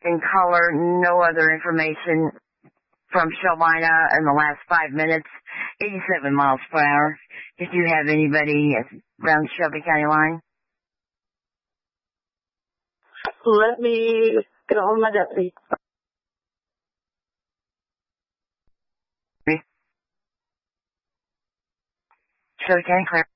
in color, no other information from Shelbina in the last 5 minutes, 87 miles per hour. Did you have anybody around Shelby County line? Let me get on my deputy. Shelby County, clear.